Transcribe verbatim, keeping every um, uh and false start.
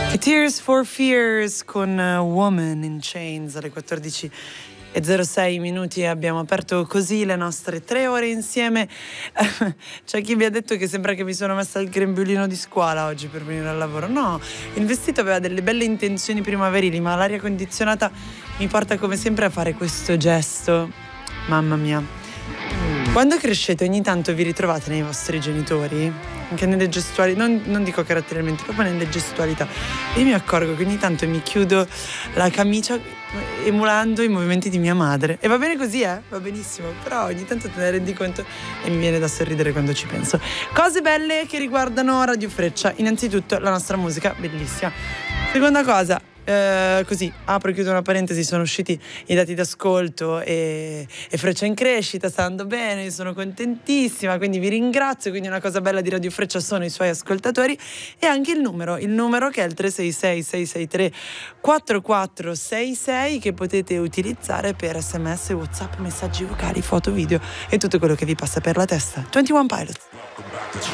E Tears for Fears con Woman in Chains alle quattordici e zero sei minuti. Abbiamo aperto così le nostre tre ore insieme. C'è chi mi ha detto che sembra che mi sono messa il grembiulino di scuola oggi per venire al lavoro. No, il vestito aveva delle belle intenzioni primaverili, ma l'aria condizionata mi porta come sempre a fare questo gesto. Mamma mia. Quando crescete ogni tanto vi ritrovate nei vostri genitori, anche nelle gestuali, non, non dico caratterialmente, proprio nelle gestualità. Io mi accorgo che ogni tanto mi chiudo la camicia emulando i movimenti di mia madre. E va bene così, eh? Va benissimo, però ogni tanto te ne rendi conto e mi viene da sorridere quando ci penso. Cose belle che riguardano Radio Freccia. Innanzitutto la nostra musica, bellissima. Seconda cosa, Eh, così apro e chiudo una parentesi, sono usciti i dati d'ascolto e, e Freccia in crescita, sta andando bene, io sono contentissima, quindi vi ringrazio. Quindi una cosa bella di Radio Freccia sono i suoi ascoltatori e anche il numero il numero che è il tre sei sei sei sei tre quattro quattro sei sei, che potete utilizzare per sms, whatsapp, messaggi vocali, foto, video e tutto quello che vi passa per la testa. ventuno Pilots.